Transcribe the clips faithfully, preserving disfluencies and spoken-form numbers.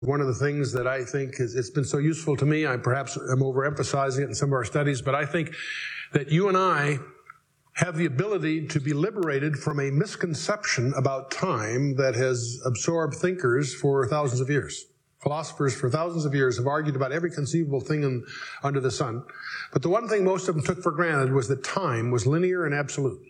One of the things that I think is, it's been so useful to me, I perhaps am overemphasizing it in some of our studies, but I think that you and I have the ability to be liberated from a misconception about time that has absorbed thinkers for thousands of years. Philosophers for thousands of years have argued about every conceivable thing in, under the sun. But the one thing most of them took for granted was that time was linear and absolute.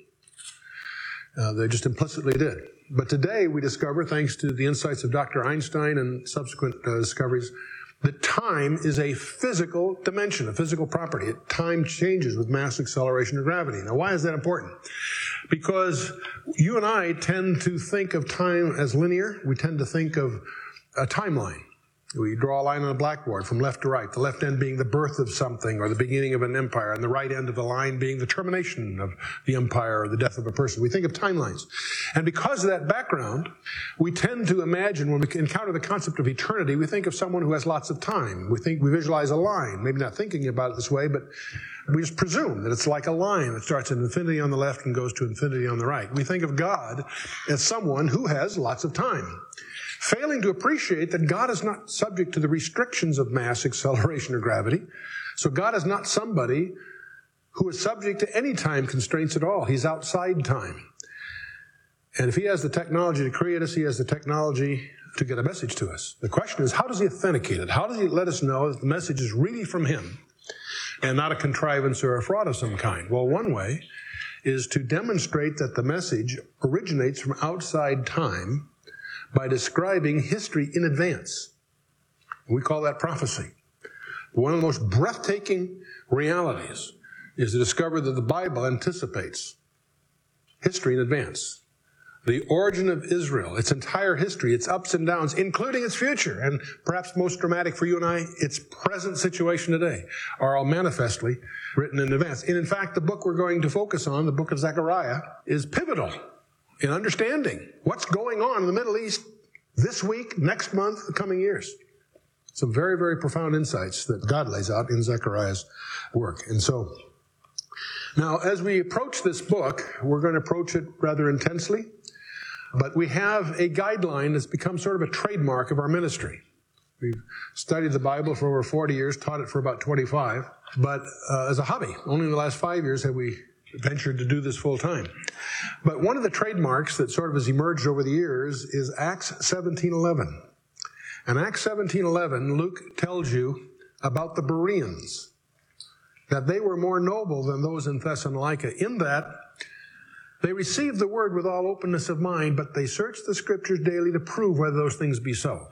Uh, they just implicitly did. But today we discover, thanks to the insights of Doctor Einstein and subsequent uh, discoveries, that time is a physical dimension, a physical property. It, time changes with mass acceleration of gravity. Now, why is that important? Because you and I tend to think of time as linear. We tend to think of a timeline. We draw a line on a blackboard from left to right, the left end being the birth of something or the beginning of an empire, and the right end of the line being the termination of the empire or the death of a person. We think of timelines. And because of that background, we tend to imagine, when we encounter the concept of eternity, we think of someone who has lots of time. We think, we visualize a line, maybe not thinking about it this way, but we just presume that it's like a line that starts at infinity on the left and goes to infinity on the right. We think of God as someone who has lots of time, failing to appreciate that God is not subject to the restrictions of mass acceleration or gravity. So God is not somebody who is subject to any time constraints at all. He's outside time. And if he has the technology to create us, he has the technology to get a message to us. The question is, how does he authenticate it? How does he let us know that the message is really from him and not a contrivance or a fraud of some kind? Well, one way is to demonstrate that the message originates from outside time by describing history in advance. We call that prophecy. One of the most breathtaking realities is to discover that the Bible anticipates history in advance. The origin of Israel, its entire history, its ups and downs, including its future, and perhaps most dramatic for you and I, its present situation today, are all manifestly written in advance. And in fact, the book we're going to focus on, the book of Zechariah, is pivotal in understanding what's going on in the Middle East this week, next month, the coming years. Some very, very profound insights that God lays out in Zechariah's work. And so, now, as we approach this book, we're going to approach it rather intensely, but we have a guideline that's become sort of a trademark of our ministry. We've studied the Bible for over forty years, taught it for about twenty-five, but uh, as a hobby. Only in the last five years have we ventured to do this full time. But one of the trademarks that sort of has emerged over the years is Acts seventeen eleven. And Acts seventeen eleven, Luke tells you about the Bereans, that they were more noble than those in Thessalonica, in that they received the word with all openness of mind, but they searched the scriptures daily to prove whether those things be so.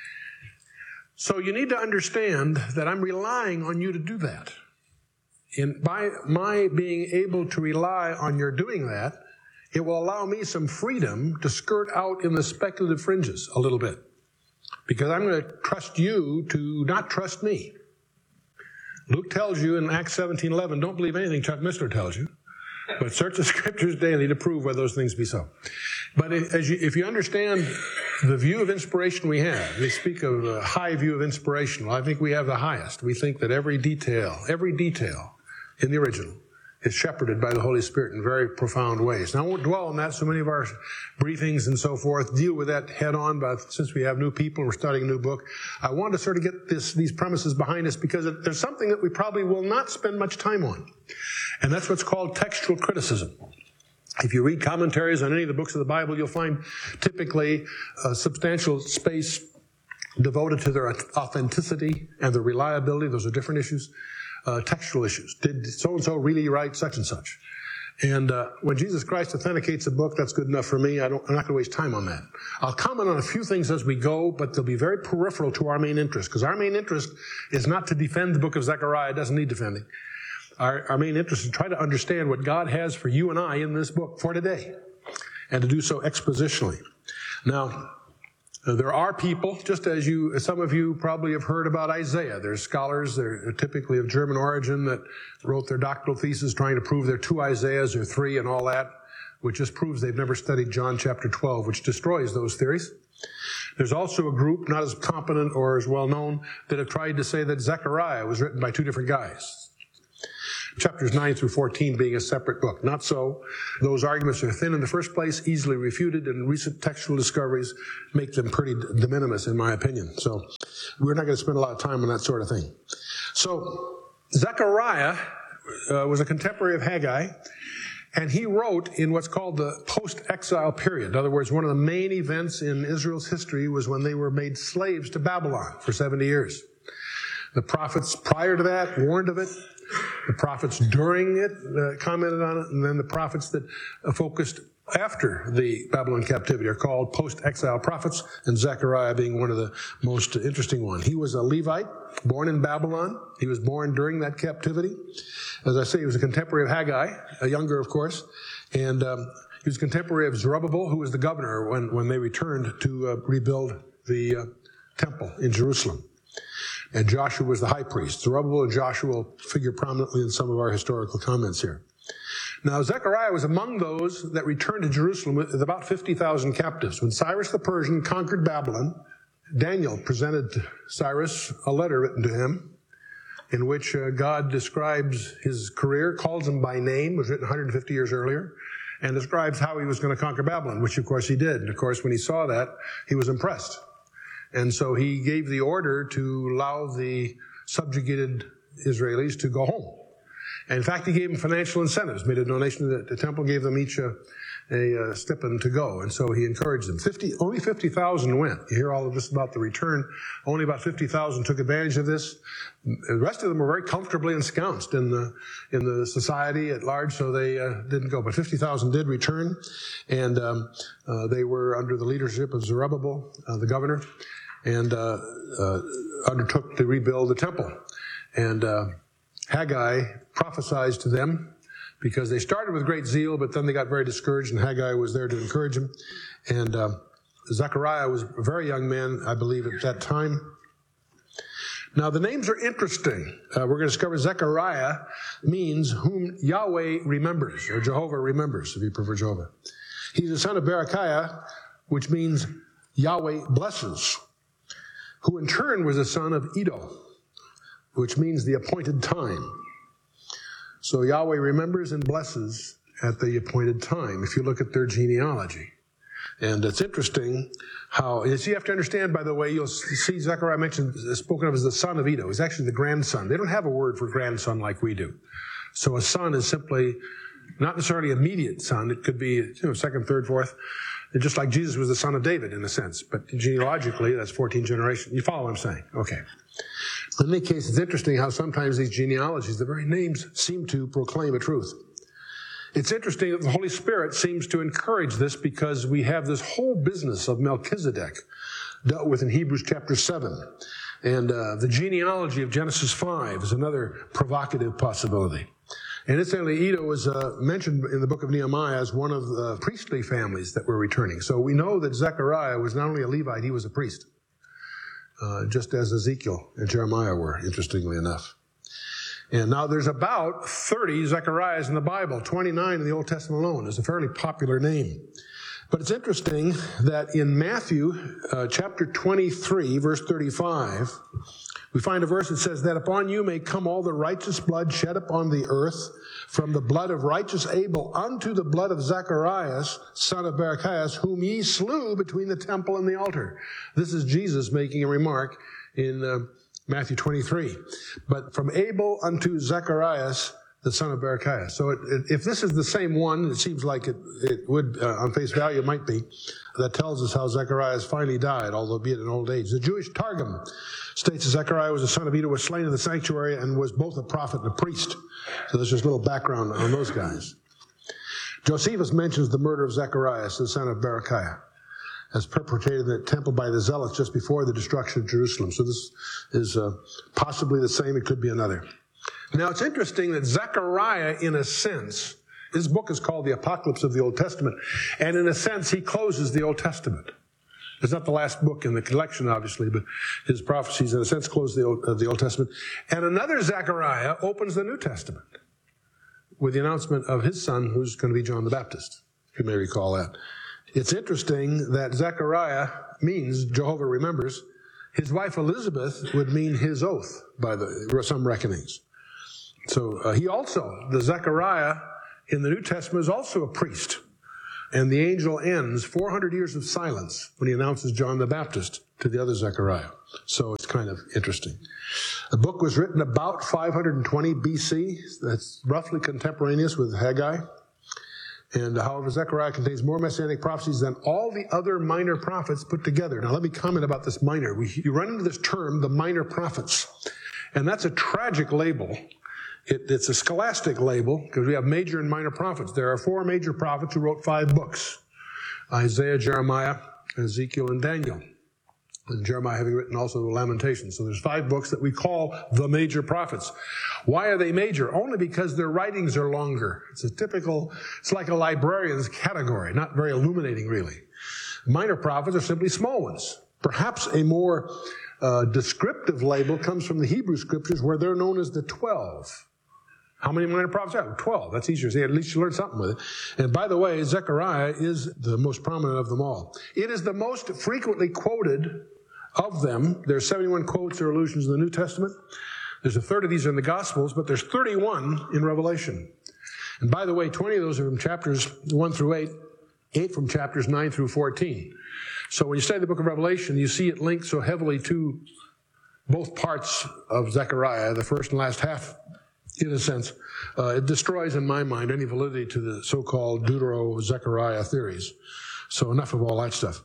So you need to understand that I'm relying on you to do that. And by my being able to rely on your doing that, it will allow me some freedom to skirt out in the speculative fringes a little bit. Because I'm going to trust you to not trust me. Luke tells you in Acts seventeen eleven, don't believe anything Chuck Missler tells you, but search the scriptures daily to prove whether those things be so. But as you, if you understand the view of inspiration we have, they speak of a high view of inspiration. Well, I think we have the highest. We think that every detail, every detail in the original is shepherded by the Holy Spirit in very profound ways. Now, I won't dwell on that. So many of our briefings and so forth deal with that head on, but since we have new people and we're starting a new book, I want to sort of get this, these premises behind us, because there's something that we probably will not spend much time on. And that's what's called textual criticism. If you read commentaries on any of the books of the Bible, you'll find typically a substantial space devoted to their authenticity and their reliability. Those are different issues. Uh, textual issues. Did so-and-so really write such and such? And uh, when Jesus Christ authenticates a book, that's good enough for me. I don't, I'm not going to waste time on that. I'll comment on a few things as we go, but they'll be very peripheral to our main interest, because our main interest is not to defend the book of Zechariah. It doesn't need defending. Our, our main interest is to try to understand what God has for you and I in this book for today, and to do so expositionally. Now, there are people, just as you, some of you probably have heard about Isaiah. There's scholars, they're typically of German origin, that wrote their doctoral thesis trying to prove there are two Isaiahs or three and all that, which just proves they've never studied John chapter twelve, which destroys those theories. There's also a group, not as competent or as well known, that have tried to say that Zechariah was written by two different guys. chapters nine through fourteen being a separate book. Not so. Those arguments are thin in the first place, easily refuted, and recent textual discoveries make them pretty de minimis, in my opinion. So we're not going to spend a lot of time on that sort of thing. So Zechariah uh, was a contemporary of Haggai, and he wrote in what's called the post-exile period. In other words, one of the main events in Israel's history was when they were made slaves to Babylon for seventy years. The prophets prior to that warned of it. The prophets during it uh, commented on it. And then the prophets that uh, focused after the Babylon captivity are called post-exile prophets, and Zechariah being one of the most interesting ones. He was a Levite, born in Babylon. He was born during that captivity. As I say, he was a contemporary of Haggai, a younger, of course, and um, he was a contemporary of Zerubbabel, who was the governor when, when they returned to uh, rebuild the uh, temple in Jerusalem. And Joshua was the high priest. Zerubbabel and Joshua figure prominently in some of our historical comments here. Now, Zechariah was among those that returned to Jerusalem with about fifty thousand captives. When Cyrus the Persian conquered Babylon, Daniel presented to Cyrus a letter written to him in which uh, God describes his career, calls him by name, was written one hundred fifty years earlier, and describes how he was going to conquer Babylon, which of course he did. And of course, when he saw that, he was impressed. And so he gave the order to allow the subjugated Israelis to go home. And in fact, he gave them financial incentives, made a donation to the temple, gave them each a, a, a stipend to go. And so he encouraged them. fifty, only fifty thousand went. You hear all of this about the return. Only about fifty thousand took advantage of this. The rest of them were very comfortably ensconced in the, in the society at large, so they uh, didn't go. But fifty thousand did return, and um, uh, they were under the leadership of Zerubbabel, uh, the governor, and uh, uh, undertook to rebuild the temple. And uh, Haggai prophesied to them because they started with great zeal, but then they got very discouraged, and Haggai was there to encourage them. And uh, Zechariah was a very young man, I believe, at that time. Now, the names are interesting. Uh, we're going to discover Zechariah means whom Yahweh remembers, or Jehovah remembers, if you prefer Jehovah. He's the son of Berechiah, which means Yahweh blesses, who in turn was the son of Iddo, which means the appointed time. So Yahweh remembers and blesses at the appointed time, if you look at their genealogy. And it's interesting how, you have to understand, by the way, you'll see Zechariah mentioned, spoken of as the son of Iddo. He's actually the grandson. They don't have a word for grandson like we do. So a son is simply not necessarily immediate son. It could be, you know, second, third, fourth. And just like Jesus was the son of David in a sense. But genealogically, that's fourteen generations. You follow what I'm saying? Okay. In any case, it's interesting how sometimes these genealogies, the very names, seem to proclaim a truth. It's interesting that the Holy Spirit seems to encourage this because we have this whole business of Melchizedek dealt with in Hebrews chapter seven. And uh, the genealogy of Genesis five is another provocative possibility. And incidentally, Iddo was uh, mentioned in the book of Nehemiah as one of the priestly families that were returning. So we know that Zechariah was not only a Levite, he was a priest. Uh, just as Ezekiel and Jeremiah were, interestingly enough. And now there's about thirty Zechariahs in the Bible, twenty-nine in the Old Testament alone. It's a fairly popular name. But it's interesting that in Matthew uh, chapter twenty-three, verse thirty-five, we find a verse that says that upon you may come all the righteous blood shed upon the earth, from the blood of righteous Abel unto the blood of Zacharias, son of Berechiah, whom ye slew between the temple and the altar. This is Jesus making a remark in uh, Matthew twenty-three. But from Abel unto Zacharias, the son of Berechiah. So it, it, if this is the same one, it seems like it, it would, uh, on face value, might be. That tells us how Zacharias finally died, although be it in old age. The Jewish Targum states that Zechariah was the son of Iddo, was slain in the sanctuary, and was both a prophet and a priest. So there's just a little background on those guys. Josephus mentions the murder of Zacharias, the son of Berechiah, as perpetrated in the temple by the zealots just before the destruction of Jerusalem. So this is uh, possibly the same. It could be another. Now, it's interesting that Zechariah, in a sense, his book is called the Apocalypse of the Old Testament, and in a sense, he closes the Old Testament. It's not the last book in the collection, obviously, but his prophecies, in a sense, close the Old, uh, the Old Testament. And another Zechariah opens the New Testament with the announcement of his son, who's going to be John the Baptist. You may recall that. It's interesting that Zechariah means Jehovah remembers. His wife Elizabeth would mean his oath by the, some reckonings. So uh, he also, the Zechariah in the New Testament is also a priest. And the angel ends four hundred years of silence when he announces John the Baptist to the other Zechariah. So it's kind of interesting. The book was written about five hundred twenty B C. That's roughly contemporaneous with Haggai. And however, Zechariah contains more messianic prophecies than all the other minor prophets put together. Now let me comment about this minor. We, you run into this term, the minor prophets. And that's a tragic label. It, it's a scholastic label because we have major and minor prophets. There are four major prophets who wrote five books: Isaiah, Jeremiah, Ezekiel, and Daniel. And Jeremiah having written also the Lamentations. So there's five books that we call the major prophets. Why are they major? Only because their writings are longer. It's a typical, it's like a librarian's category, not very illuminating really. Minor prophets are simply small ones. Perhaps a more uh, descriptive label comes from the Hebrew scriptures where they're known as the twelve. How many minor prophets are there? twelve. That's easier to say. At least you learn something with it. And by the way, Zechariah is the most prominent of them all. It is the most frequently quoted of them. There's seventy-one quotes or allusions in the New Testament. There's a third of these in the Gospels, but there's thirty-one in Revelation. And by the way, twenty of those are from chapters one through eight, eight from chapters nine through fourteen. So when you study the book of Revelation, you see it linked so heavily to both parts of Zechariah, the first and last half, in a sense. Uh, it destroys, in my mind, any validity to the so-called Deutero-Zechariah theories. So enough of all that stuff.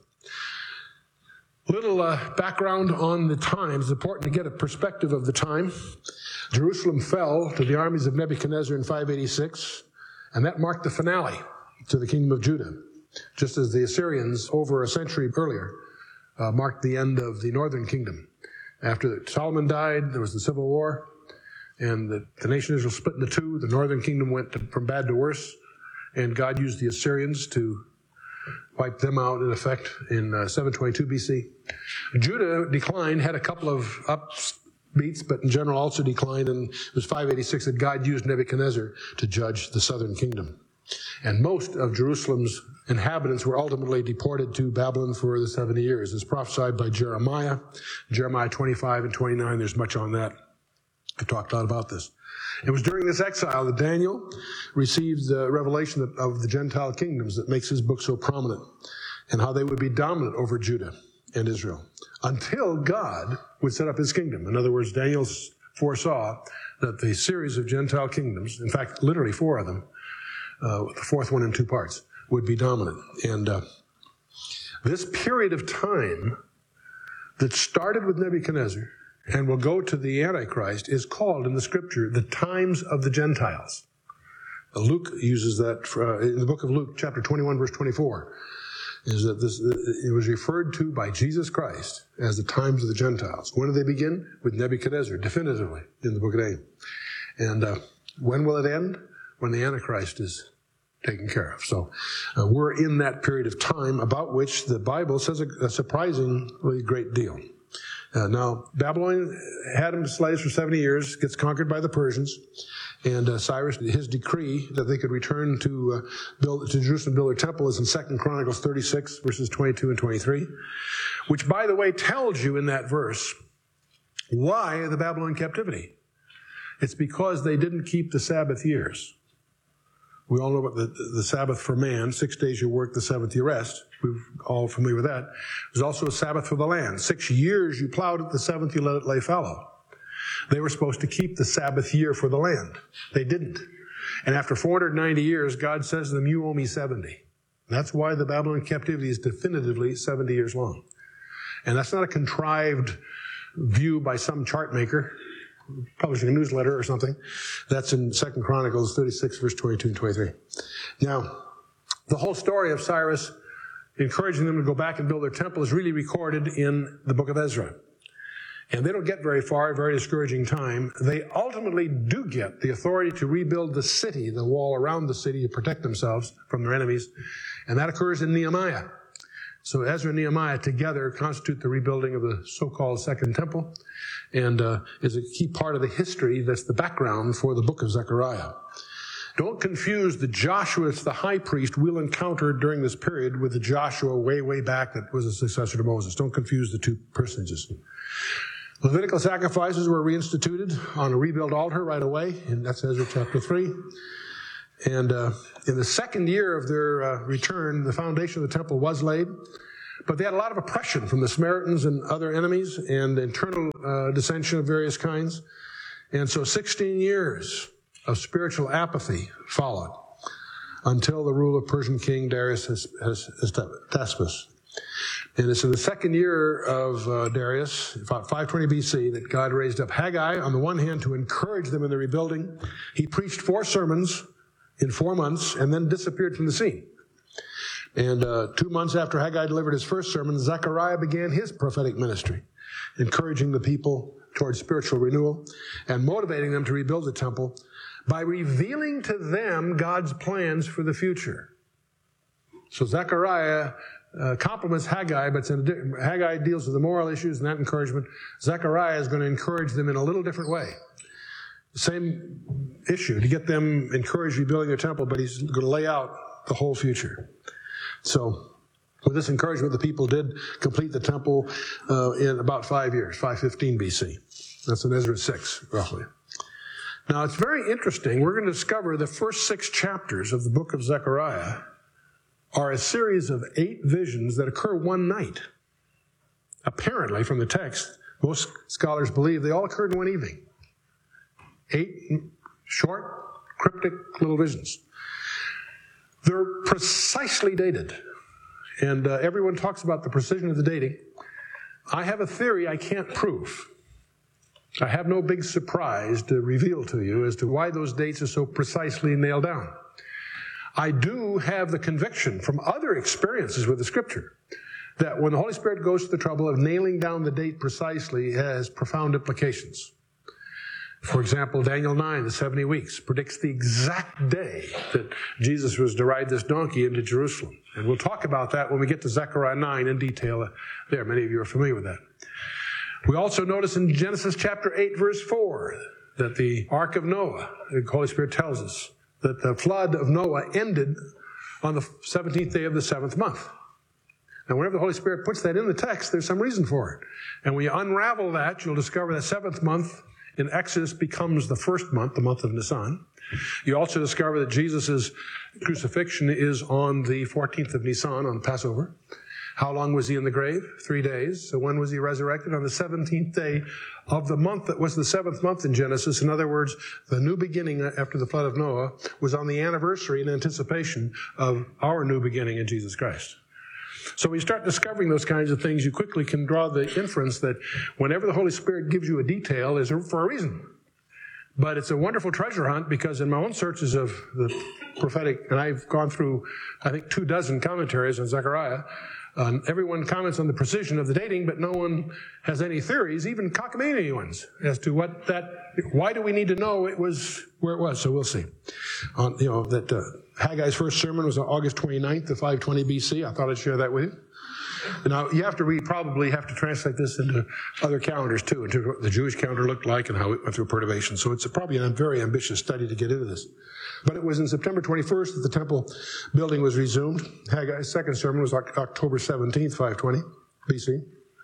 Little uh, background on the times. It's important to get a perspective of the time. Jerusalem fell to the armies of Nebuchadnezzar in five eighty-six, and that marked the finale to the kingdom of Judah, just as the Assyrians, over a century earlier, uh, marked the end of the northern kingdom. After Solomon died, there was the civil war, and the, the nation of Israel split into two. The northern kingdom went to, from bad to worse, and God used the Assyrians to wipe them out, in effect, in uh, seven twenty-two B C. Judah declined, had a couple of upbeats, but in general also declined, and it was five eighty-six that God used Nebuchadnezzar to judge the southern kingdom. And most of Jerusalem's inhabitants were ultimately deported to Babylon for the seventy years, as prophesied by Jeremiah. Jeremiah twenty-five and twenty-nine, there's much on that. I talked a lot about this. It was during this exile that Daniel received the revelation of the Gentile kingdoms that makes his book so prominent, and how they would be dominant over Judah and Israel until God would set up his kingdom. In other words, Daniel foresaw that the series of Gentile kingdoms, in fact, literally four of them, uh, the fourth one in two parts, would be dominant. And uh, this period of time that started with Nebuchadnezzar and will go to the Antichrist is called in the scripture the times of the Gentiles. Luke uses that for, uh, in the book of Luke, chapter twenty-one, verse twenty-four, is that this, it was referred to by Jesus Christ as the times of the Gentiles. When do they begin? With Nebuchadnezzar, definitively, in the book of Daniel. And uh, when will it end? When the Antichrist is taken care of. So uh, we're in that period of time about which the Bible says a, a surprisingly great deal. Uh, now, Babylon had them slaves for seventy years, gets conquered by the Persians, and uh, Cyrus, his decree that they could return to uh, build to Jerusalem, build their temple, is in Second Chronicles thirty-six, verses twenty-two and twenty-three, which, by the way, tells you in that verse why the Babylon captivity. It's because they didn't keep the Sabbath years. We all know about the, the Sabbath for man. Six days you work, the seventh you rest. We're all familiar with that. There's also a Sabbath for the land. Six years you plowed it, the seventh you let it lay fallow. They were supposed to keep the Sabbath year for the land. They didn't. And after four hundred ninety years, God says to them, you owe me seventy. That's why the Babylon captivity is definitively seventy years long. And that's not a contrived view by some chart maker publishing a newsletter or something. That's in Second Chronicles thirty-six, verse twenty-two and twenty-three. Now, the whole story of Cyrus encouraging them to go back and build their temple is really recorded in the book of Ezra. And they don't get very far, a very discouraging time. They ultimately do get the authority to rebuild the city, the wall around the city, to protect themselves from their enemies. And that occurs in Nehemiah. So Ezra and Nehemiah together constitute the rebuilding of the so-called Second Temple, and uh, is a key part of the history that's the background for the book of Zechariah. Don't confuse the Joshua, it's the high priest we'll encounter during this period, with the Joshua way, way back that was a successor to Moses. Don't confuse the two personages. Levitical sacrifices were reinstituted on a rebuilt altar right away, and that's Ezra chapter three. And uh, in the second year of their uh, return, the foundation of the temple was laid. But they had a lot of oppression from the Samaritans and other enemies and internal uh, dissension of various kinds. And so sixteen years of spiritual apathy followed until the rule of Persian king Darius Hystaspes. And it's in the second year of uh, Darius, five twenty B C, that God raised up Haggai, on the one hand, to encourage them in the rebuilding. He preached four sermons in four months and then disappeared from the scene. And uh, two months after Haggai delivered his first sermon, Zechariah began his prophetic ministry, encouraging the people towards spiritual renewal and motivating them to rebuild the temple by revealing to them God's plans for the future. So Zechariah uh, compliments Haggai, but it's in a, Haggai deals with the moral issues and that encouragement. Zechariah is going to encourage them in a little different way. Same issue, to get them encouraged rebuilding their temple, but he's going to lay out the whole future. So with this encouragement, the people did complete the temple uh, in about five years, five fifteen B C. That's in Ezra six, roughly. Now, it's very interesting. We're going to discover the first six chapters of the book of Zechariah are a series of eight visions that occur one night. Apparently, from the text, most scholars believe they all occurred in one evening. Eight short, cryptic little visions. They're precisely dated. And uh, everyone talks about the precision of the dating. I have a theory I can't prove. I have no big surprise to reveal to you as to why those dates are so precisely nailed down. I do have the conviction from other experiences with the Scripture that when the Holy Spirit goes to the trouble of nailing down the date precisely, it has profound implications. For example, Daniel nine, the seventy weeks, predicts the exact day that Jesus was to ride this donkey into Jerusalem. And we'll talk about that when we get to Zechariah nine in detail there. Many of you are familiar with that. We also notice in Genesis chapter eight, verse four, that the Ark of Noah, the Holy Spirit tells us, that the flood of Noah ended on the seventeenth day of the seventh month. Now, whenever the Holy Spirit puts that in the text, there's some reason for it. And when you unravel that, you'll discover that seventh month in Exodus becomes the first month, the month of Nisan. You also discover that Jesus' crucifixion is on the fourteenth of Nisan, on Passover. How long was he in the grave? Three days. So when was he resurrected? On the seventeenth day of the month that was the seventh month in Genesis. In other words, the new beginning after the flood of Noah was on the anniversary in anticipation of our new beginning in Jesus Christ. So when you start discovering those kinds of things, you quickly can draw the inference that whenever the Holy Spirit gives you a detail, is for a reason. But it's a wonderful treasure hunt, because in my own searches of the prophetic, and I've gone through, I think, two dozen commentaries on Zechariah, Um, everyone comments on the precision of the dating, but no one has any theories, even cockamamie ones, as to what that, why do we need to know it was where it was? So we'll see. Um, you know, that uh, Haggai's first sermon was on August twenty-ninth of five twenty B C. I thought I'd share that with you. Now, you have to read, probably have to translate this into other calendars too, into what the Jewish calendar looked like and how it went through perturbation. So it's a, probably a very ambitious study to get into this. But it was in September twenty-first that the temple building was resumed. Haggai's second sermon was October seventeenth, five twenty B C.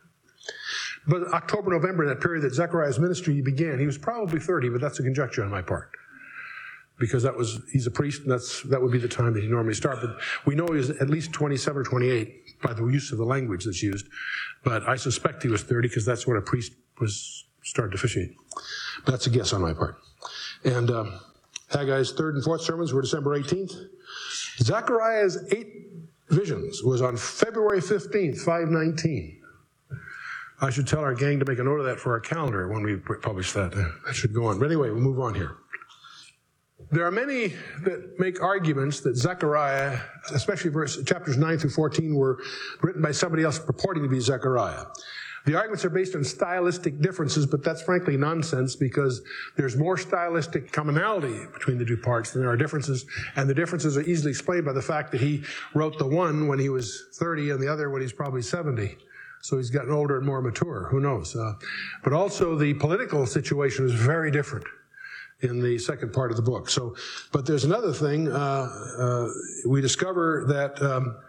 But October, November, that period that Zechariah's ministry began, he was probably thirty, but that's a conjecture on my part. Because that was, he's a priest, and that's, that would be the time that he normally started. But we know he was at least twenty-seven or twenty-eight by the use of the language that's used. But I suspect he was thirty, because that's when a priest was started to officiate. But that's a guess on my part. And um, Haggai's third and fourth sermons were December eighteenth. Zechariah's eight visions was on February fifteenth, five nineteen. I should tell our gang to make a note of that for our calendar when we publish that. That should go on. But anyway, we'll move on here. There are many that make arguments that Zechariah, especially verse, chapters nine through fourteen, were written by somebody else purporting to be Zechariah. The arguments are based on stylistic differences, but that's frankly nonsense, because there's more stylistic commonality between the two parts than there are differences, and the differences are easily explained by the fact that he wrote the one when he was thirty and the other when he's probably seventy. So he's gotten older and more mature. Who knows? Uh, but also the political situation is very different in the second part of the book. So, but there's another thing. Uh, uh, we discover that um,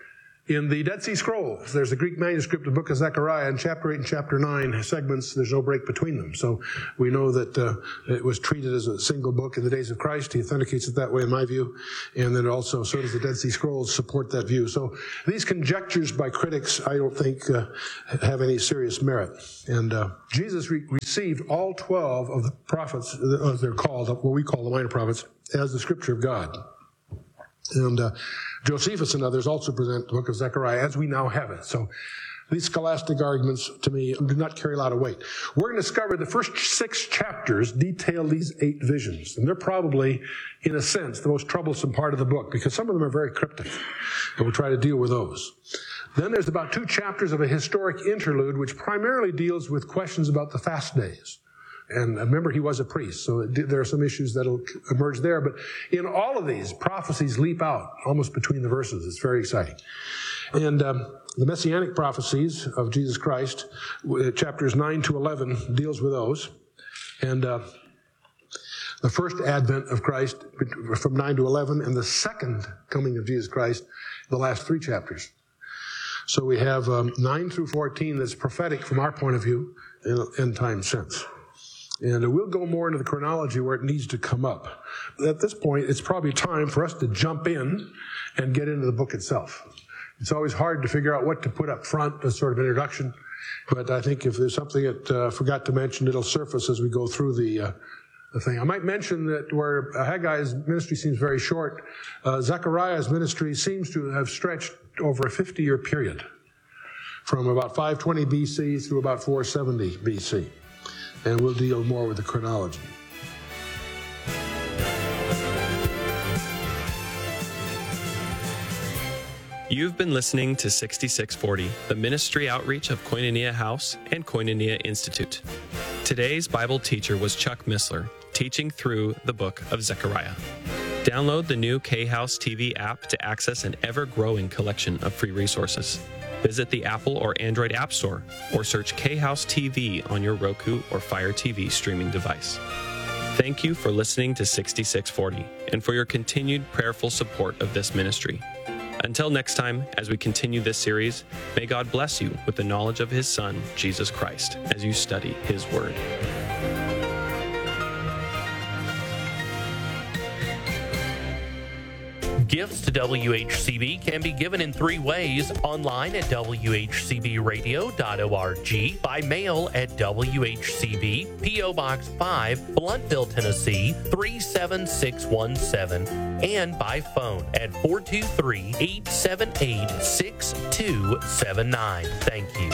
In the Dead Sea Scrolls, there's a Greek manuscript of the book of Zechariah, and chapter eight and chapter nine segments, there's no break between them. So we know that uh, it was treated as a single book in the days of Christ. He authenticates it that way in my view. And then also, so does the Dead Sea Scrolls support that view. So these conjectures by critics, I don't think, uh, have any serious merit. And uh, Jesus re- received all twelve of the prophets, as they're called, what we call the minor prophets, as the scripture of God. And uh, Josephus and others also present the book of Zechariah as we now have it. So these scholastic arguments, to me, do not carry a lot of weight. We're going to discover the first six chapters detail these eight visions. And they're probably, in a sense, the most troublesome part of the book, because some of them are very cryptic. And we'll try to deal with those. Then there's about two chapters of a historic interlude, which primarily deals with questions about the fast days. And remember, he was a priest, so there are some issues that'll emerge there. But in all of these, prophecies leap out almost between the verses. It's very exciting. And um, the Messianic prophecies of Jesus Christ, chapters nine to eleven, deals with those. And uh, the first advent of Christ from nine to eleven, and the second coming of Jesus Christ, the last three chapters. So we have um, nine through fourteen that's prophetic from our point of view in end time sense. And we'll go more into the chronology where it needs to come up. At this point, it's probably time for us to jump in and get into the book itself. It's always hard to figure out what to put up front as sort of introduction, but I think if there's something that uh, I forgot to mention, it'll surface as we go through the, uh, the thing. I might mention that where Haggai's ministry seems very short, uh, Zechariah's ministry seems to have stretched over a fifty-year period, from about five twenty B C through about four seventy B C. And we'll deal more with the chronology. You've been listening to sixty-six forty, the ministry outreach of Koinonia House and Koinonia Institute. Today's Bible teacher was Chuck Missler, teaching through the book of Zechariah. Download the new K-House T V app to access an ever-growing collection of free resources. Visit the Apple or Android App Store or search K-House T V on your Roku or Fire T V streaming device. Thank you for listening to sixty-six forty and for your continued prayerful support of this ministry. Until next time, as we continue this series, may God bless you with the knowledge of His Son, Jesus Christ, as you study His Word. Gifts to W H C B can be given in three ways: online at w h c b radio dot org, by mail at W H C B, P O Box five, Blountville, Tennessee three seven six one seven, and by phone at four two three, eight seven eight, six two seven nine. Thank you.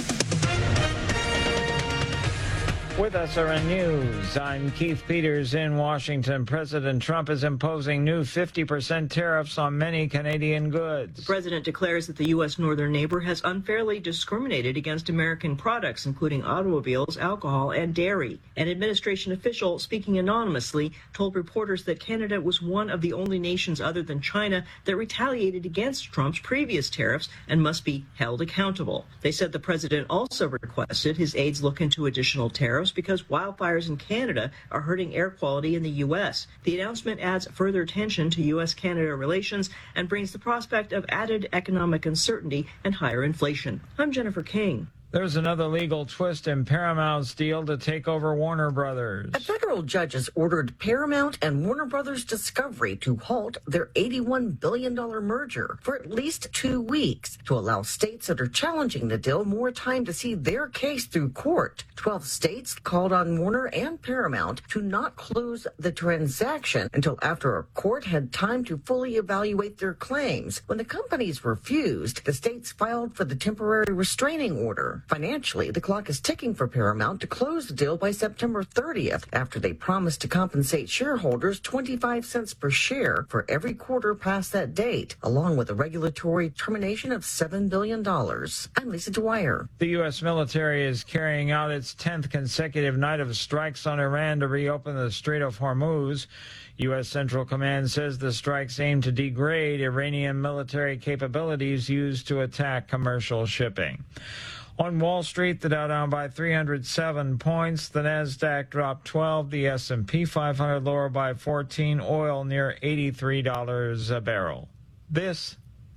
With S R N News, I'm Keith Peters in Washington. President Trump is imposing new fifty percent tariffs on many Canadian goods. The president declares that the U S northern neighbor has unfairly discriminated against American products, including automobiles, alcohol, and dairy. An administration official, speaking anonymously, told reporters that Canada was one of the only nations other than China that retaliated against Trump's previous tariffs and must be held accountable. They said the president also requested his aides look into additional tariffs because wildfires in Canada are hurting air quality in the U S. The announcement adds further tension to U S Canada relations and brings the prospect of added economic uncertainty and higher inflation. I'm Jennifer King. There's another legal twist in Paramount's deal to take over Warner Brothers. A federal judge has ordered Paramount and Warner Brothers Discovery to halt their eighty-one billion dollars merger for at least two weeks to allow states that are challenging the deal more time to see their case through court. Twelve states called on Warner and Paramount to not close the transaction until after a court had time to fully evaluate their claims. When the companies refused, the states filed for the temporary restraining order. Financially, the clock is ticking for Paramount to close the deal by September thirtieth after they promised to compensate shareholders twenty-five cents per share for every quarter past that date, along with a regulatory termination of seven billion dollars. I'm Lisa Dwyer. The U S military is carrying out its tenth consecutive night of strikes on Iran to reopen the Strait of Hormuz. U S Central Command says the strikes aim to degrade Iranian military capabilities used to attack commercial shipping. On Wall Street, the Dow down by three hundred seven points. The Nasdaq dropped twelve. The S and P five hundred lower by fourteen. Oil near eighty-three dollars a barrel. This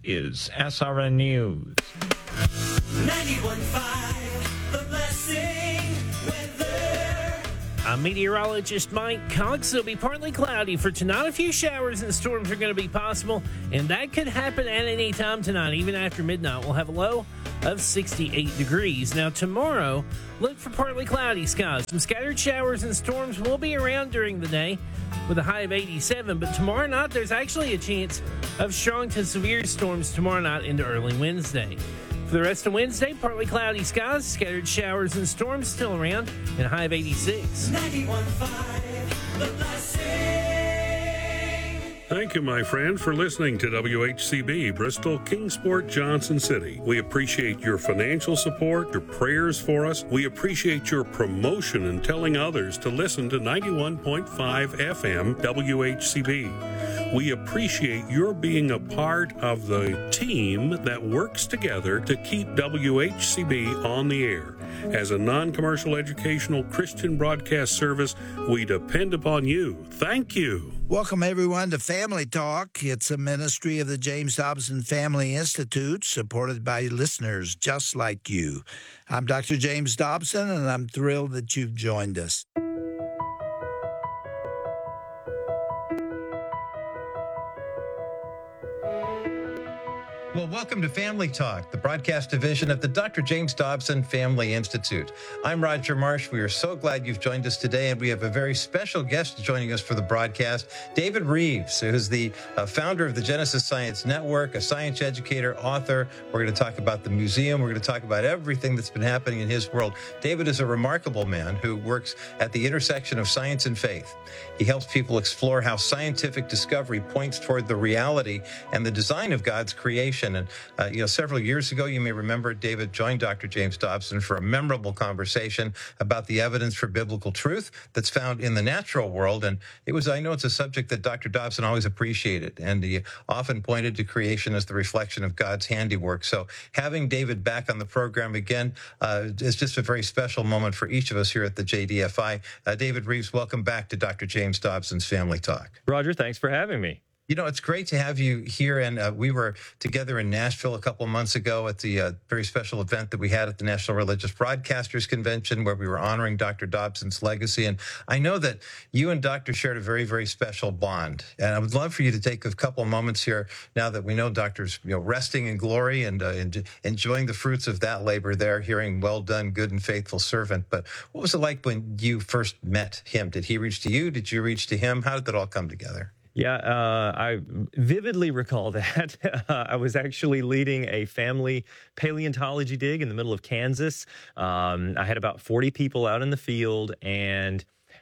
is S R N News. ninety-one point five, The Blessing weather. I'm meteorologist Mike Cox. It'll be partly cloudy for tonight. A few showers and storms are going to be possible, and that could happen at any time tonight. Even after midnight, we'll have a low of sixty-eight degrees. Now, tomorrow, look for partly cloudy skies. Some scattered showers and storms will be around during the day with a high of eighty-seven. But tomorrow night, there's actually a chance of strong to severe storms tomorrow night into early Wednesday. For the rest of Wednesday, partly cloudy skies, scattered showers and storms still around, and a high of eighty-six. ninety-one point five, The Blessing. Thank you, my friend, for listening to W H C B, Bristol, Kingsport, Johnson City. We appreciate your financial support, your prayers for us. We appreciate your promotion and telling others to listen to ninety-one point five F M W H C B. We appreciate your being a part of the team that works together to keep W H C B on the air. As a non-commercial educational Christian broadcast service, we depend upon you. Thank you. Welcome, everyone, to Family Talk. It's a ministry of the James Dobson Family Institute, supported by listeners just like you. I'm Doctor James Dobson, and I'm thrilled that you've joined us. Well, welcome to Family Talk, the broadcast division of the Doctor James Dobson Family Institute. I'm Roger Marsh. We are so glad you've joined us today, and we have a very special guest joining us for the broadcast, David Reeves, who is the uh, founder of the Genesis Science Network, a science educator, author. We're going to talk about the museum. We're going to talk about everything that's been happening in his world. David is a remarkable man who works at the intersection of science and faith. He helps people explore how scientific discovery points toward the reality and the design of God's creation. And, uh, you know, several years ago, you may remember, David joined Doctor James Dobson for a memorable conversation about the evidence for biblical truth that's found in the natural world. And it was, I know it's a subject that Doctor Dobson always appreciated, and he often pointed to creation as the reflection of God's handiwork. So having David back on the program again uh, is just a very special moment for each of us here at the J D F I. Uh, David Reeves, welcome back to Doctor James Dobson's Family Talk. Roger, thanks for having me. You know, it's great to have you here. And uh, we were together in Nashville a couple of months ago at the uh, very special event that we had at the National Religious Broadcasters Convention, where we were honoring Doctor Dobson's legacy. And I know that you and Doctor shared a very, very special bond. And I would love for you to take a couple of moments here now that we know Doctor's, you know, resting in glory and uh, en- enjoying the fruits of that labor there, hearing, well done, good and faithful servant. But what was it like when you first met him? Did he reach to you? Did you reach to him? How did that all come together? Yeah, uh, I vividly recall that. uh, I was actually leading a family paleontology dig in the middle of Kansas. Um, I had about forty people out in the field, and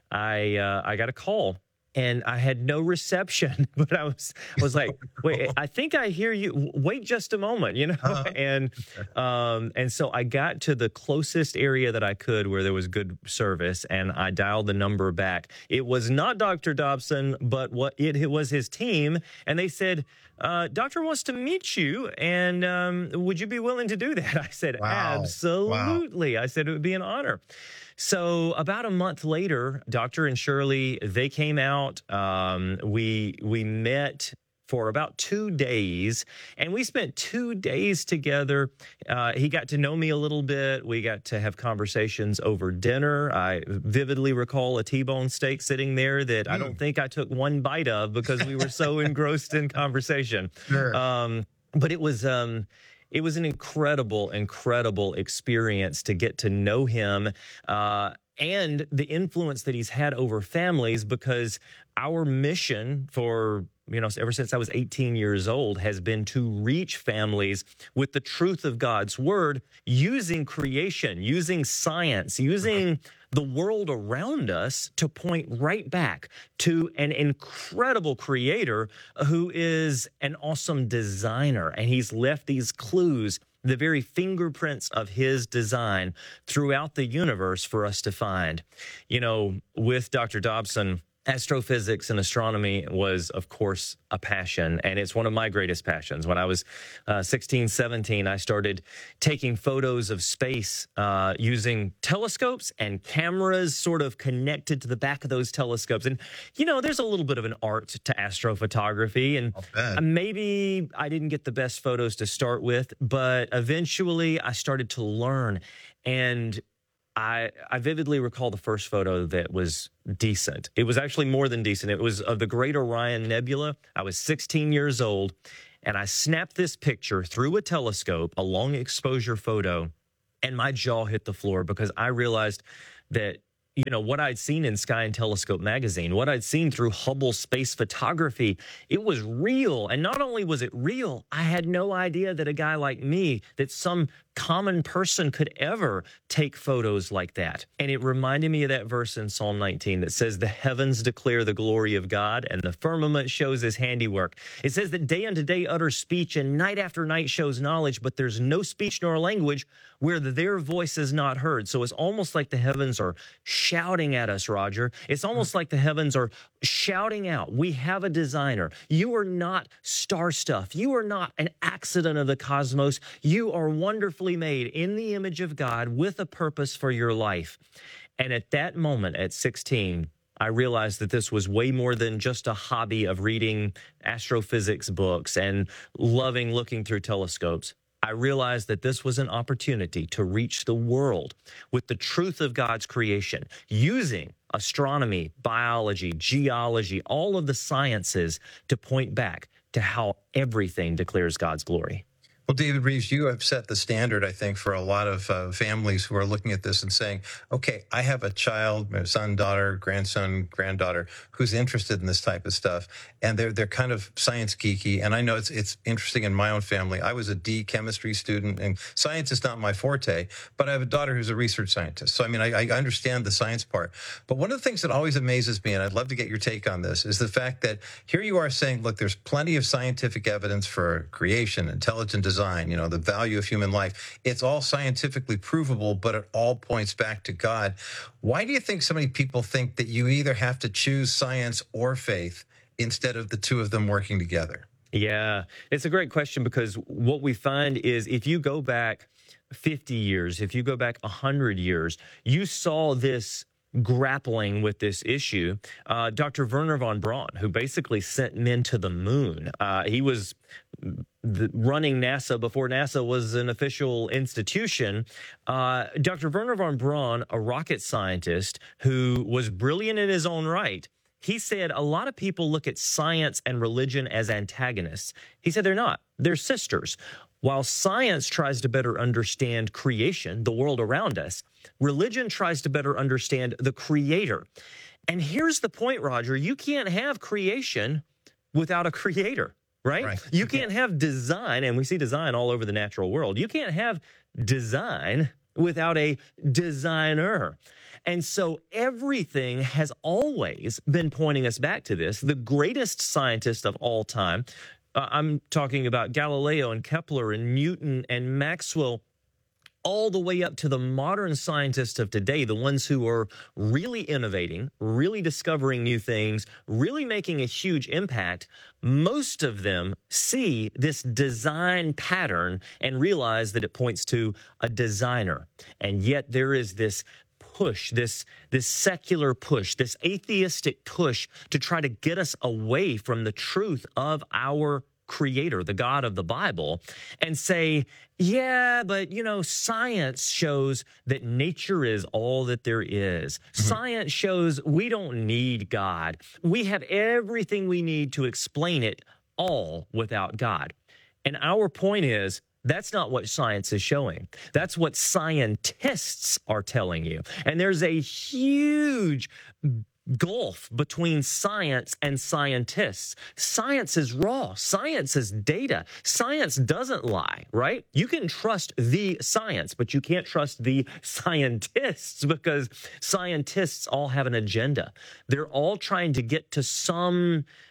I uh, I got a call. And I had no reception, but I was was like, wait, I think I hear you. Wait just a moment, you know? Uh-huh. And um, and so I got to the closest area that I could where there was good service, and I dialed the number back. It was not Doctor Dobson, but what it, it was his team, and they said, uh, Doctor wants to meet you, and um, would you be willing to do that? I said, wow. Absolutely. Wow. I said it would be an honor. So about a month later, Doctor and Shirley, they came out. Um, we we met for about two days, and we spent two days together. Uh, he got to know me a little bit. We got to have conversations over dinner. I vividly recall a T-bone steak sitting there that mm. I don't think I took one bite of because we were so engrossed in conversation. Sure. Um, but it was... Um, It was an incredible, incredible experience to get to know him uh, and the influence that he's had over families, because our mission for, you know, ever since I was eighteen years old has been to reach families with the truth of God's word using creation, using science, using the world around us to point right back to an incredible creator who is an awesome designer. And he's left these clues, the very fingerprints of his design throughout the universe for us to find. You know, with Doctor Dobson, astrophysics and astronomy was, of course, a passion, and it's one of my greatest passions. When I was uh, sixteen, seventeen, I started taking photos of space uh, using telescopes and cameras sort of connected to the back of those telescopes. And, you know, there's a little bit of an art to astrophotography, and maybe I didn't get the best photos to start with, but eventually I started to learn. And I, I vividly recall the first photo that was decent. It was actually more than decent. It was of the Great Orion Nebula. I was sixteen years old, and I snapped this picture through a telescope, a long exposure photo, and my jaw hit the floor because I realized that, you know, what I'd seen in Sky and Telescope magazine, what I'd seen through Hubble space photography, it was real. And not only was it real, I had no idea that a guy like me, that some common person could ever take photos like that. And it reminded me of that verse in Psalm nineteen that says, the heavens declare the glory of God, and the firmament shows his handiwork. It says that day unto day utters speech, and night after night shows knowledge, but there's no speech nor language where their voice is not heard. So it's almost like the heavens are shouting at us, Roger. It's almost like the heavens are shouting out, we have a designer. You are not star stuff. You are not an accident of the cosmos. You are wonderfully made in the image of God with a purpose for your life. And at that moment, at sixteen, I realized that this was way more than just a hobby of reading astrophysics books and loving looking through telescopes. I realized that this was an opportunity to reach the world with the truth of God's creation, using astronomy, biology, geology, all of the sciences to point back to how everything declares God's glory. Well, David Reeves, you have set the standard, I think, for a lot of uh, families who are looking at this and saying, okay, I have a child, a son, daughter, grandson, granddaughter, who's interested in this type of stuff, and they're they're kind of science geeky, and I know it's it's interesting in my own family. I was a D chemistry student, and science is not my forte, but I have a daughter who's a research scientist. So, I mean, I, I understand the science part. But one of the things that always amazes me, and I'd love to get your take on this, is the fact that here you are saying, look, there's plenty of scientific evidence for creation, intelligent design, design, you know, the value of human life. It's all scientifically provable, but it all points back to God. Why do you think so many people think that you either have to choose science or faith instead of the two of them working together? Yeah, it's a great question, because what we find is if you go back fifty years, if you go back one hundred years, you saw this grappling with this issue. Uh, Doctor Wernher von Braun, who basically sent men to the moon, uh, he was the, running NASA before NASA was an official institution. Uh, Doctor Wernher von Braun, a rocket scientist who was brilliant in his own right, he said a lot of people look at science and religion as antagonists. He said they're not. They're sisters. While science tries to better understand creation, the world around us, religion tries to better understand the creator. And here's the point, Roger. You can't have creation without a creator, right? right. You can't have design, and we see design all over the natural world. You can't have design without a designer. And so everything has always been pointing us back to this. The greatest scientist of all time, Uh, I'm talking about Galileo and Kepler and Newton and Maxwell, all the way up to the modern scientists of today, the ones who are really innovating, really discovering new things, really making a huge impact. Most of them see this design pattern and realize that it points to a designer. And yet there is this push, this, this secular push, this atheistic push to try to get us away from the truth of our creator, the God of the Bible, and say, yeah, but, you know, science shows that nature is all that there is. Mm-hmm. Science shows we don't need God. We have everything we need to explain it all without God. And our point is, that's not what science is showing. That's what scientists are telling you. And there's a huge gulf between science and scientists. Science is raw. Science is data. Science doesn't lie, right? You can trust the science, but you can't trust the scientists, because scientists all have an agenda. They're all trying to get to some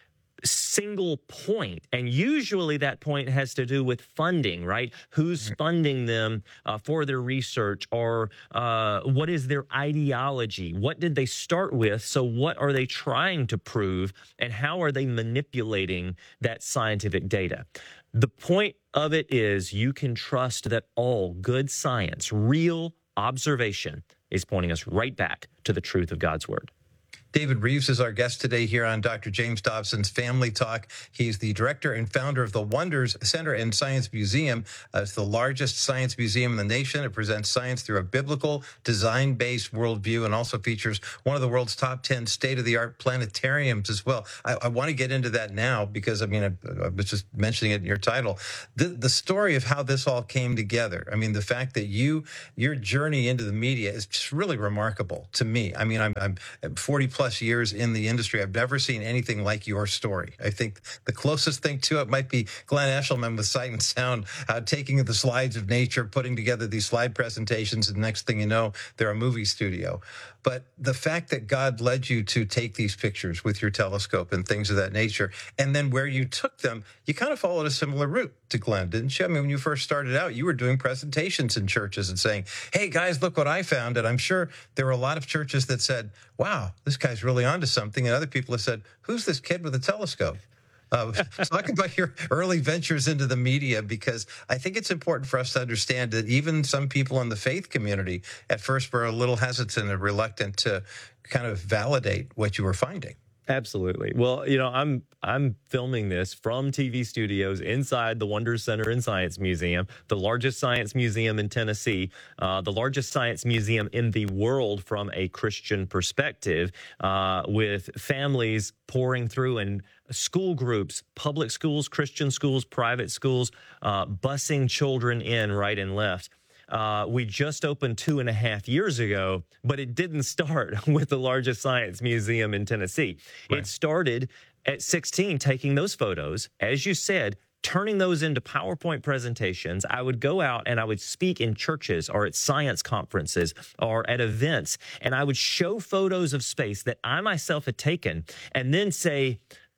single point, and usually that point has to do with funding, right? Who's funding them uh, for their research, or uh, what is their ideology? What did they start with? So what are they trying to prove, and how are they manipulating that scientific data? The point of it is you can trust that all good science, real observation, is pointing us right back to the truth of God's word. David Reeves is our guest today here on Doctor James Dobson's Family Talk. He's the director and founder of the Wonders Center and Science Museum. Uh, it's the largest science museum in the nation. It presents science through a biblical, design-based worldview, and also features one of the world's top ten state-of-the-art planetariums as well. I, I want to get into that now because, I mean, I, I was just mentioning it in your title. The, the story of how this all came together. I mean, the fact that you, your journey into the media is just really remarkable to me. I mean, I'm, I'm forty plus years in the industry. I've never seen anything like your story. I think the closest thing to it might be Glenn Eshelman with Sight and Sound, uh, taking the slides of nature, putting together these slide presentations, and next thing you know, they're a movie studio. But the fact that God led you to take these pictures with your telescope and things of that nature, and then where you took them, you kind of followed a similar route to Glenn, didn't you? I mean, when you first started out, you were doing presentations in churches and saying, hey, guys, look what I found. And I'm sure there were a lot of churches that said, wow, this guy's really onto something. And other people have said, who's this kid with a telescope? Uh, talk about your early ventures into the media, because I think it's important for us to understand that even some people in the faith community at first were a little hesitant and reluctant to kind of validate what you were finding. Absolutely. Well, you know, I'm I'm filming this from T V studios inside the Wonders Center and Science Museum, the largest science museum in Tennessee, uh, the largest science museum in the world from a Christian perspective, uh, with families pouring through and school groups, public schools, Christian schools, private schools, uh, busing children in right and left. Uh, we just opened two and a half years ago, but it didn't start with the largest science museum in Tennessee. Right. It started at sixteen, taking those photos, as you said, turning those into PowerPoint presentations. I would go out and I would speak in churches or at science conferences or at events, and I would show photos of space that I myself had taken and then say,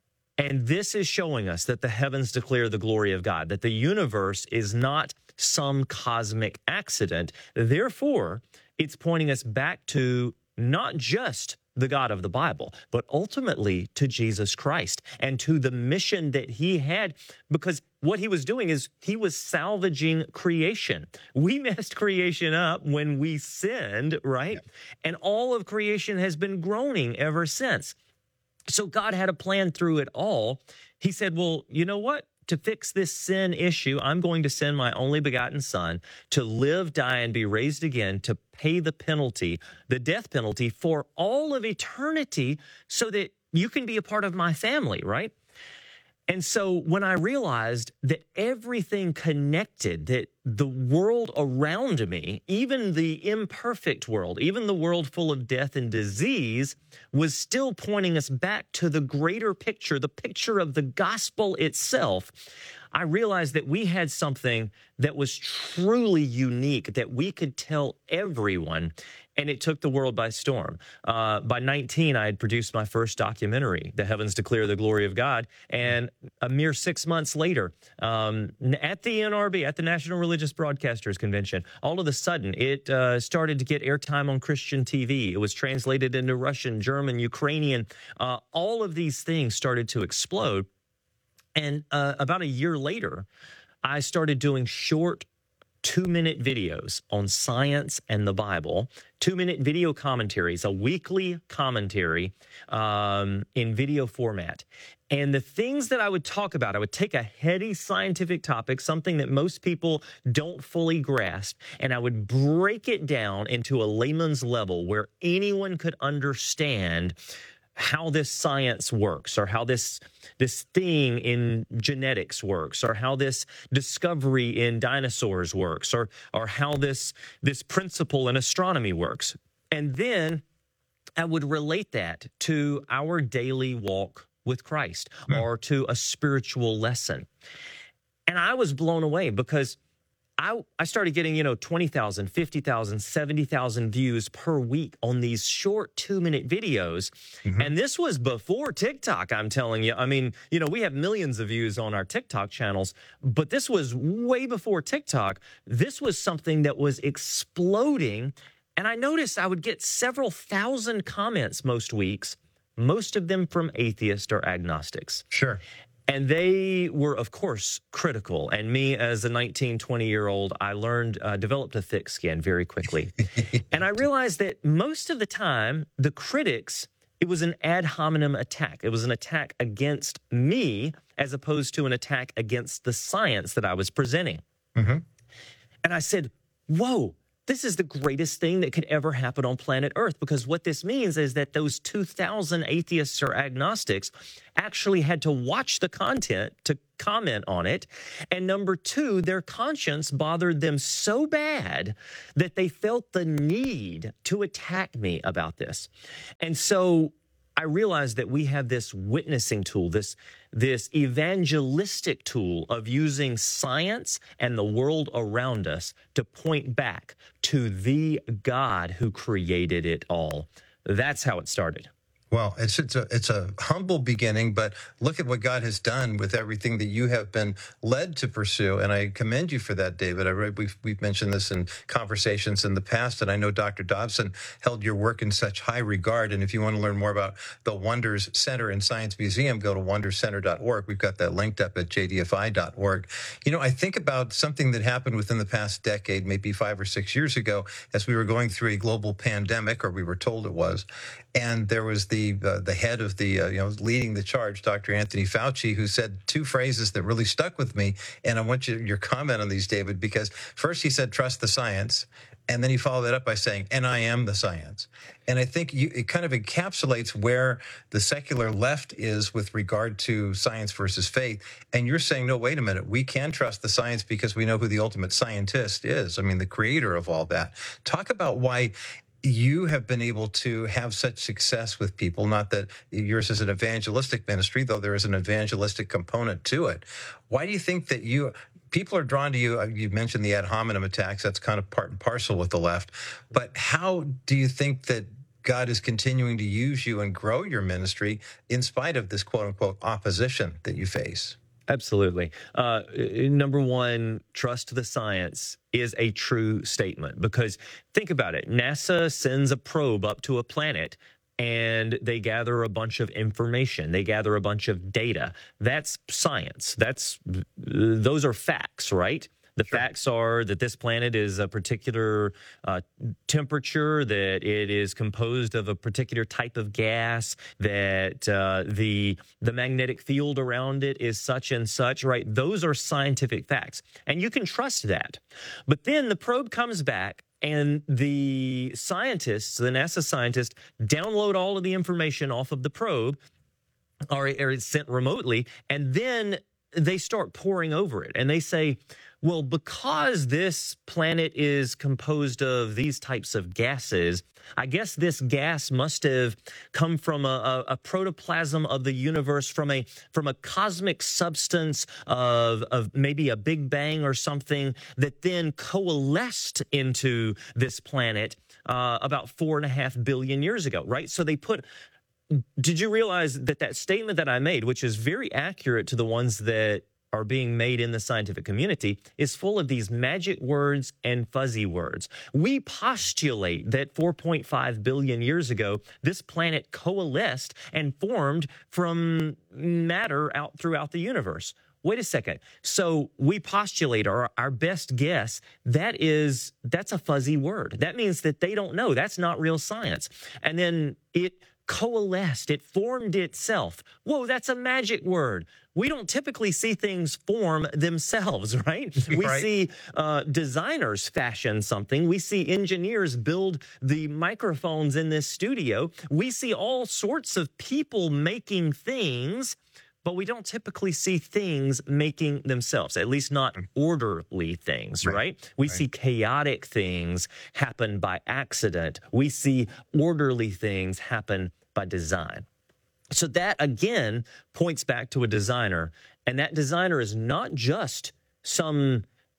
and this is showing us that the heavens declare the glory of God, that the universe is not some cosmic accident. Therefore, it's pointing us back to not just the God of the Bible, but ultimately to Jesus Christ and to the mission that he had, because what he was doing is he was salvaging creation. We messed creation up when we sinned, right? Yeah. And all of creation has been groaning ever since. So God had a plan through it all. He said, well, you know what? To fix this sin issue, I'm going to send my only begotten son to live, die, and be raised again to pay the penalty, the death penalty for all of eternity so that you can be a part of my family, right? And so when I realized that everything connected, that the world around me, even the imperfect world, even the world full of death and disease, was still pointing us back to the greater picture, the picture of the gospel itself, I realized that we had something that was truly unique that we could tell everyone, and it took the world by storm. Uh, by nineteen, I had produced my first documentary, The Heavens Declare the Glory of God, and a mere six months later, um, at the N R B, at the National Religious Broadcasters Convention, all of a sudden, it uh, started to get airtime on Christian T V. It was translated into Russian, German, Ukrainian. Uh, all of these things started to explode. And uh, about a year later, I started doing short two-minute videos on science and the Bible, two-minute video commentaries, a weekly commentary um, in video format. And the things that I would talk about, I would take a heady scientific topic, something that most people don't fully grasp, and I would break it down into a layman's level where anyone could understand how this science works, or how this this thing in genetics works, or how this discovery in dinosaurs works, or or how this this principle in astronomy works. And then I would relate that to our daily walk with Christ, or to a spiritual lesson. And I was blown away because I, I started getting, you know, twenty thousand, fifty thousand, seventy thousand views per week on these short two-minute videos. Mm-hmm. And this was before TikTok, I'm telling you. I mean, you know, we have millions of views on our TikTok channels, but this was way before TikTok. This was something that was exploding. And I noticed I would get several thousand comments most weeks, most of them from atheists or agnostics. Sure. And they were, of course, critical. And me, as a nineteen, twenty-year-old, I learned, uh, developed a thick skin very quickly. And I realized that most of the time, the critics, it was an ad hominem attack. It was an attack against me as opposed to an attack against the science that I was presenting. Mm-hmm. And I said, whoa. This is the greatest thing that could ever happen on planet Earth, because what this means is that those two thousand atheists or agnostics actually had to watch the content to comment on it. And number two, their conscience bothered them so bad that they felt the need to attack me about this. And so I realized that we have this witnessing tool, this, this evangelistic tool of using science and the world around us to point back to the God who created it all. That's how it started. Well, it's it's a it's a humble beginning, but look at what God has done with everything that you have been led to pursue, and I commend you for that, David. I read, we've we've mentioned this in conversations in the past, and I know Doctor Dobson held your work in such high regard. And if you want to learn more about the Wonders Center and Science Museum, go to wonders center dot org. We've got that linked up at j d f i dot org. You know, I think about something that happened within the past decade, maybe five or six years ago, as we were going through a global pandemic, or we were told it was, and there was the Uh, the head of the, uh, you know, leading the charge, Doctor Anthony Fauci, who said two phrases that really stuck with me. And I want you, your comment on these, David, because first he said, trust the science. And then he followed that up by saying, and I am the science. And I think you, it kind of encapsulates where the secular left is with regard to science versus faith. And you're saying, no, wait a minute, we can trust the science because we know who the ultimate scientist is. I mean, the creator of all that. Talk about why you have been able to have such success with people, not that yours is an evangelistic ministry, though there is an evangelistic component to it. Why do you think that you people are drawn to you? You mentioned the ad hominem attacks. That's kind of part and parcel with the left. But how do you think that God is continuing to use you and grow your ministry in spite of this quote unquote opposition that you face? Absolutely. Uh, number one, trust the science is a true statement, because think about it. NASA sends a probe up to a planet and they gather a bunch of information. They gather a bunch of data. That's science. That's those are facts, right? The sure. facts are that this planet is a particular uh, temperature, that it is composed of a particular type of gas, that uh, the the magnetic field around it is such and such, right? Those are scientific facts, and you can trust that. But then the probe comes back, and the scientists, the NASA scientists, download all of the information off of the probe, or, or it's sent remotely, and then they start poring over it, and they say, well, because this planet is composed of these types of gases, I guess this gas must have come from a, a, a protoplasm of the universe, from a from a cosmic substance of, of maybe a Big Bang or something that then coalesced into this planet uh, about four and a half billion years ago, right? So they put... Did you realize that that statement that I made, which is very accurate to the ones that are being made in the scientific community, is full of these magic words and fuzzy words? We postulate that four point five billion years ago, this planet coalesced and formed from matter out throughout the universe. Wait a second. So we postulate, our, our best guess, that is, that's a fuzzy word. That means that they don't know. That's not real science. And then it coalesced, it formed itself. Whoa, that's a magic word. We don't typically see things form themselves, right? We right. see uh, designers fashion something. We see engineers build the microphones in this studio. We see all sorts of people making things, but we don't typically see things making themselves, at least not orderly things, right? right? We right. see chaotic things happen by accident. We see orderly things happen by design. So that, again, points back to a designer. And that designer is not just some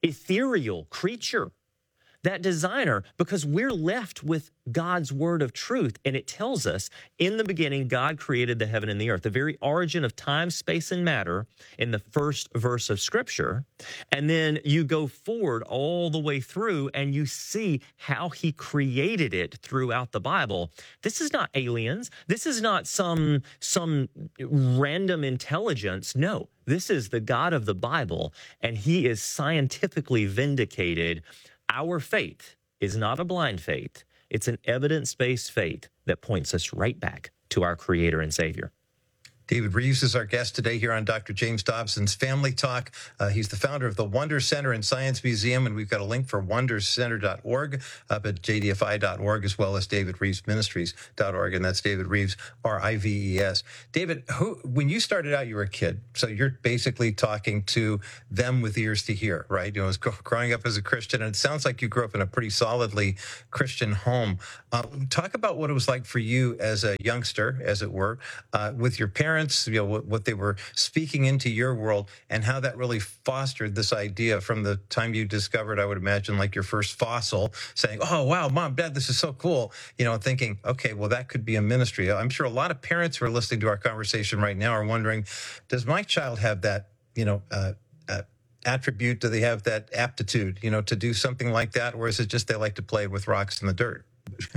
ethereal creature, that designer, because we're left with God's word of truth. And it tells us in the beginning, God created the heaven and the earth, the very origin of time, space, and matter in the first verse of Scripture. And then you go forward all the way through and you see how he created it throughout the Bible. This is not aliens. This is not some, some random intelligence. No, this is the God of the Bible, and he is scientifically vindicated. Our faith is not a blind faith. It's an evidence-based faith that points us right back to our Creator and Savior. David Reeves is our guest today here on Doctor James Dobson's Family Talk. Uh, he's the founder of the Wonder Center and Science Museum, and we've got a link for wonders center dot org up at j d f i dot org, as well as david reeves ministries dot org, and that's David Reeves, R I V E S. David, who, when you started out, you were a kid, so you're basically talking to them with ears to hear, right? You know, as growing up as a Christian, and it sounds like you grew up in a pretty solidly Christian home. Uh, talk about what it was like for you as a youngster, as it were, uh, with your parents, you know, what, what they were speaking into your world, and how that really fostered this idea from the time you discovered, I would imagine, like your first fossil, saying, oh, wow, Mom, Dad, this is so cool, you know, thinking, okay, well, that could be a ministry. I'm sure a lot of parents who are listening to our conversation right now are wondering, does my child have that, you know, uh, uh, attribute? Do they have that aptitude, you know, to do something like that? Or is it just they like to play with rocks in the dirt?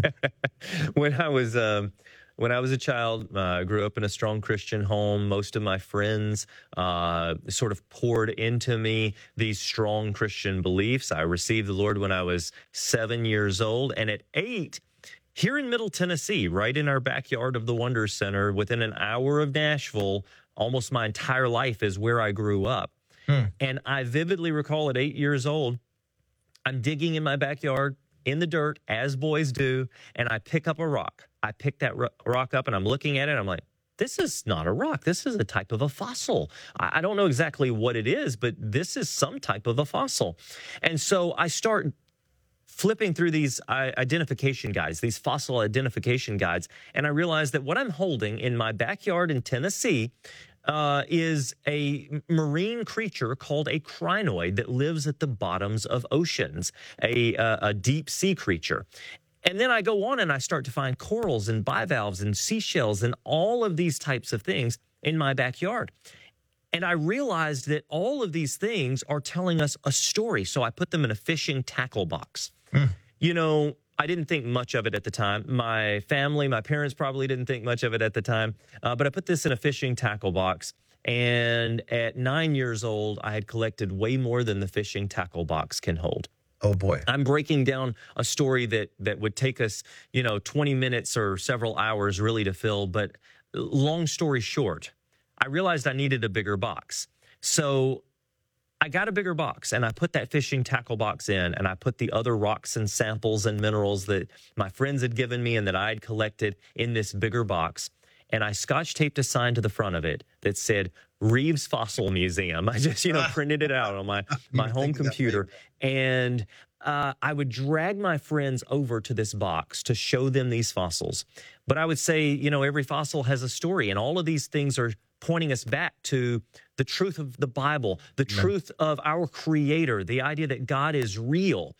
When I was... Um... When I was a child, uh, I grew up in a strong Christian home. Most of my friends uh, sort of poured into me these strong Christian beliefs. I received the Lord when I was seven years old. And at eight, here in Middle Tennessee, right in our backyard of the Wonder Center, within an hour of Nashville, almost my entire life is where I grew up. Hmm. And I vividly recall at eight years old, I'm digging in my backyard in the dirt, as boys do, and I pick up a rock. I pick that rock up and I'm looking at it. And I'm like, this is not a rock. This is a type of a fossil. I don't know exactly what it is, but this is some type of a fossil. And so I start flipping through these identification guides, these fossil identification guides, and I realize that what I'm holding in my backyard in Tennessee uh, is a marine creature called a crinoid that lives at the bottoms of oceans, a, uh, a deep sea creature. And then I go on and I start to find corals and bivalves and seashells and all of these types of things in my backyard. And I realized that all of these things are telling us a story. So I put them in a fishing tackle box. Mm. You know, I didn't think much of it at the time. My family, my parents probably didn't think much of it at the time. Uh, but I put this in a fishing tackle box. And at nine years old, I had collected way more than the fishing tackle box can hold. Oh, boy. I'm breaking down a story that that would take us, you know, twenty minutes or several hours really to fill. But long story short, I realized I needed a bigger box. So I got a bigger box and I put that fishing tackle box in, and I put the other rocks and samples and minerals that my friends had given me and that I had collected in this bigger box. And I scotch taped a sign to the front of it that said Reeves Fossil Museum. I just, you know, printed it out on my, my home computer. And uh, I would drag my friends over to this box to show them these fossils. But I would say, you know, every fossil has a story, and all of these things are pointing us back to the truth of the Bible, the yeah. truth of our Creator, the idea that God is real.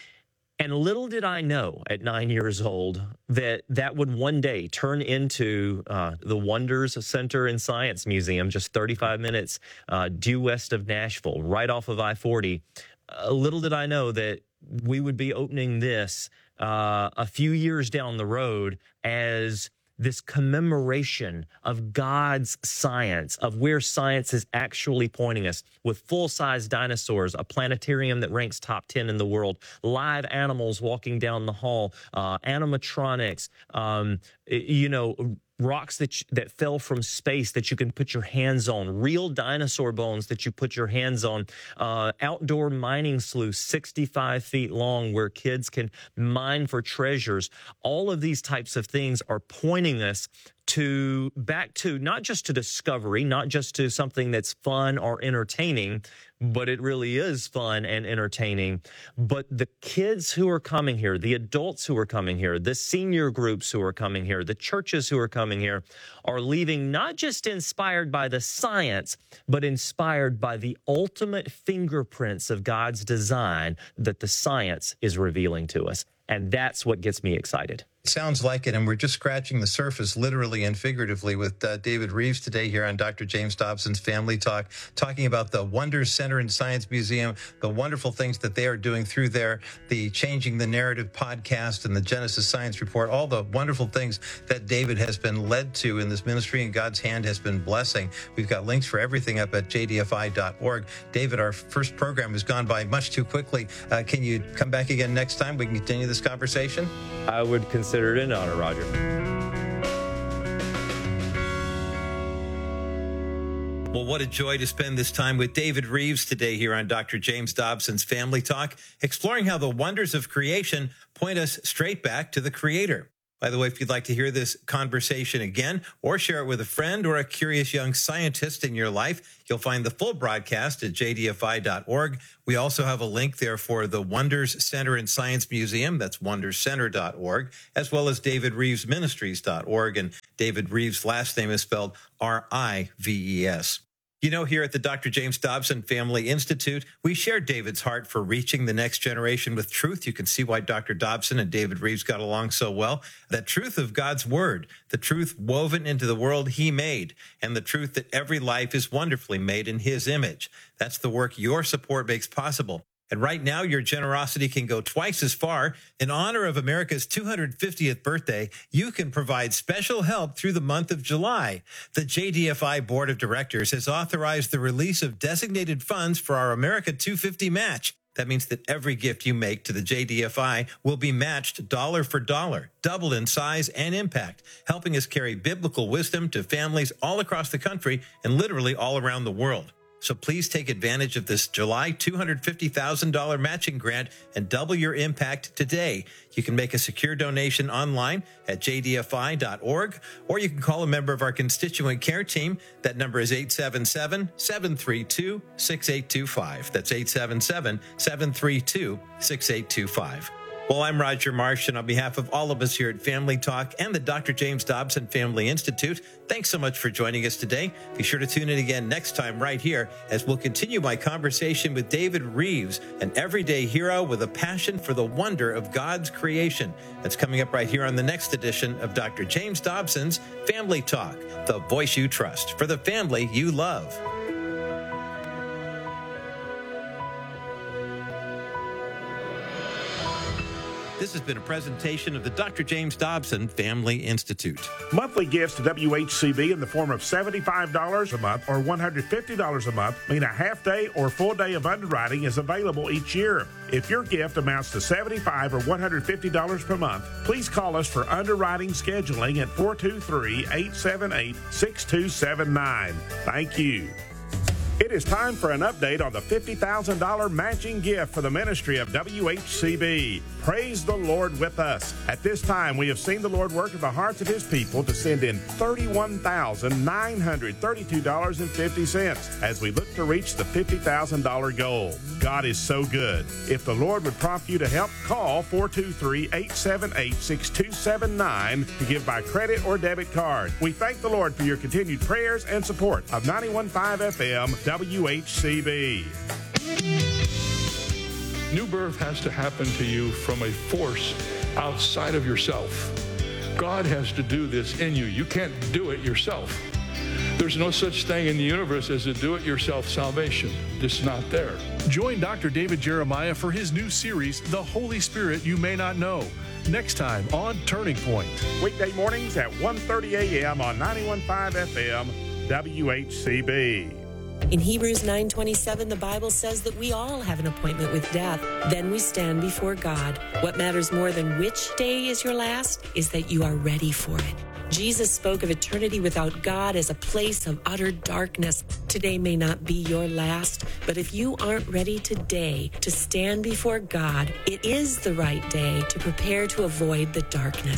And little did I know at nine years old that that would one day turn into uh, the Wonders Center and Science Museum, just thirty-five minutes uh, due west of Nashville, right off of I forty. Uh, little did I know that we would be opening this uh, a few years down the road as this commemoration of God's science, of where science is actually pointing us, with full-size dinosaurs, a planetarium that ranks top ten in the world, live animals walking down the hall, uh, animatronics, um, you know, rocks that that fell from space that you can put your hands on, real dinosaur bones that you put your hands on, uh, outdoor mining sluice sixty-five feet long where kids can mine for treasures. All of these types of things are pointing us to back to not just to discovery, not just to something that's fun or entertaining, but it really is fun and entertaining. But the kids who are coming here, the adults who are coming here, the senior groups who are coming here, the churches who are coming here are leaving not just inspired by the science, but inspired by the ultimate fingerprints of God's design that the science is revealing to us. And that's what gets me excited. Sounds like it, and we're just scratching the surface, literally and figuratively, with uh, David Reeves today here on Doctor James Dobson's Family Talk, talking about the Wonders Center and Science Museum, the wonderful things that they are doing through there, the Changing the Narrative podcast and the Genesis Science Report, all the wonderful things that David has been led to in this ministry and God's hand has been blessing. We've got links for everything up at j d f i dot org. David, our first program has gone by much too quickly. Uh, can you come back again next time? We can continue this conversation. I would consider it an honor, Roger. Well, what a joy to spend this time with David Reeves today here on Doctor James Dobson's Family Talk, exploring how the wonders of creation point us straight back to the Creator. By the way, if you'd like to hear this conversation again or share it with a friend or a curious young scientist in your life, you'll find the full broadcast at j d f i dot org. We also have a link there for the Wonders Center and Science Museum. That's wonders center dot org, as well as david reeves ministries dot org. And David Reeves' last name is spelled R I V E S. You know, here at the Doctor James Dobson Family Institute, we share David's heart for reaching the next generation with truth. You can see why Doctor Dobson and David Reeves got along so well. That truth of God's Word, the truth woven into the world He made, and the truth that every life is wonderfully made in His image. That's the work your support makes possible. And right now, your generosity can go twice as far. In honor of America's two hundred fiftieth birthday, you can provide special help through the month of July. The J D F I Board of Directors has authorized the release of designated funds for our America two fifty match. That means that every gift you make to the J D F I will be matched dollar for dollar, double in size and impact, helping us carry biblical wisdom to families all across the country and literally all around the world. So please take advantage of this July two hundred fifty thousand dollars matching grant and double your impact today. You can make a secure donation online at j d f i dot org, or you can call a member of our constituent care team. That number is eight seven seven, seven three two, six eight two five. That's eight seven seven, seven three two, six eight two five. Well, I'm Roger Marsh, and on behalf of all of us here at Family Talk and the Doctor James Dobson Family Institute, thanks so much for joining us today. Be sure to tune in again next time right here as we'll continue my conversation with David Reeves, an everyday hero with a passion for the wonder of God's creation. That's coming up right here on the next edition of Doctor James Dobson's Family Talk, the voice you trust for the family you love. This has been a presentation of the Doctor James Dobson Family Institute. Monthly gifts to W H C B in the form of seventy-five dollars a month or one hundred fifty dollars a month mean a half day or full day of underwriting is available each year. If your gift amounts to seventy-five dollars or one hundred fifty dollars per month, please call us for underwriting scheduling at four two three, eight seven eight, six two seven nine. Thank you. It is time for an update on the fifty thousand dollars matching gift for the ministry of W H C B. Praise the Lord with us. At this time, we have seen the Lord work in the hearts of His people to send in thirty-one thousand nine hundred thirty-two dollars and fifty cents as we look to reach the fifty thousand dollars goal. God is so good. If the Lord would prompt you to help, call four two three, eight seven eight, six two seven nine to give by credit or debit card. We thank the Lord for your continued prayers and support of ninety-one point five F M W H C B. New birth has to happen to you from a force outside of yourself. God has to do this in you. You can't do it yourself. There's no such thing in the universe as a do-it-yourself salvation. It's not there. Join Doctor David Jeremiah for his new series, The Holy Spirit You May Not Know, next time on Turning Point. Weekday mornings at one thirty a.m. on ninety-one point five F M W H C B. In Hebrews nine twenty-seven, the Bible says that we all have an appointment with death. Then we stand before God. What matters more than which day is your last is that you are ready for it. Jesus spoke of eternity without God as a place of utter darkness. Today may not be your last, but if you aren't ready today to stand before God, it is the right day to prepare to avoid the darkness.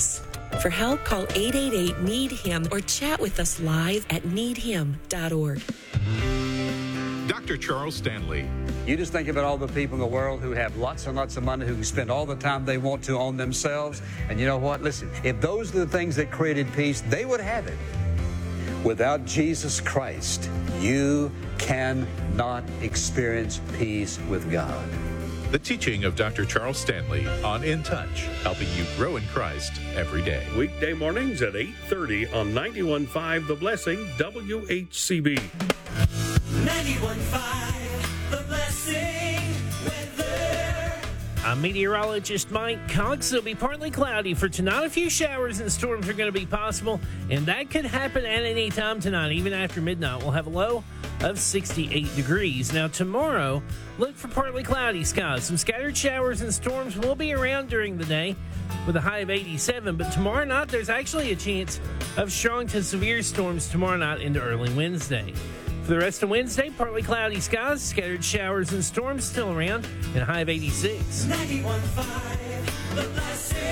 For help, call eight eight eight, need him or chat with us live at need him dot org. Doctor Charles Stanley. You just think about all the people in the world who have lots and lots of money, who can spend all the time they want to on themselves. And you know what? Listen, if those are the things that created peace, they would have it. Without Jesus Christ, you cannot experience peace with God. The teaching of Doctor Charles Stanley on In Touch, helping you grow in Christ every day. Weekday mornings at eight thirty on ninety-one point five The Blessing, W H C B. ninety-one point five The Blessing weather. I'm meteorologist Mike Cox. It'll be partly cloudy for tonight. A few showers and storms are going to be possible, and that could happen at any time tonight. Even after midnight, we'll have a low of sixty-eight degrees. Now, tomorrow, look for partly cloudy skies. Some scattered showers and storms will be around during the day with a high of eighty-seven. But tomorrow night, there's actually a chance of strong to severe storms tomorrow night into early Wednesday. For the rest of Wednesday, partly cloudy skies, scattered showers and storms still around, and a high of eighty-six. ninety-one point five The Blessing.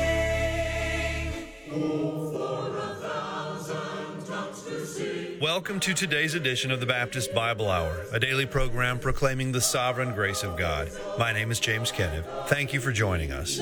Oh, for a thousand tongues to sing. Welcome to today's edition of the Baptist Bible Hour, a daily program proclaiming the sovereign grace of God. My name is James Kenniv. Thank you for joining us.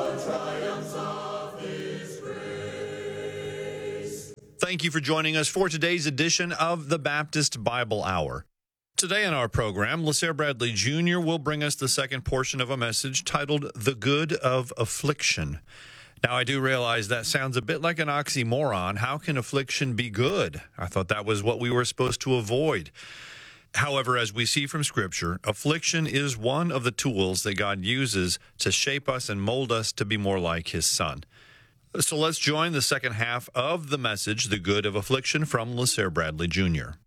Thank you for joining us for today's edition of the Baptist Bible Hour. Today on our program, LaSare Bradley Junior will bring us the second portion of a message titled The Good of Affliction. Now, I do realize that sounds a bit like an oxymoron. How can affliction be good? I thought that was what we were supposed to avoid. However, as we see from Scripture, affliction is one of the tools that God uses to shape us and mold us to be more like His Son. So let's join the second half of the message, The Good of Affliction, from LaSare Bradley Junior